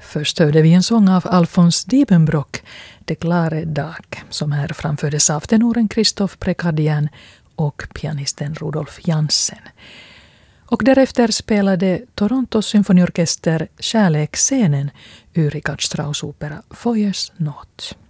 Först hörde vi en sång av Alfons Diebenbrock, Det klare dag, som här framfördes av tenoren Christoph Prekadien och pianisten Rudolf Jansen. Och därefter spelade Torontos symfoniorkester Kärleksscenen ur Richard Strauss opera Feuers Not.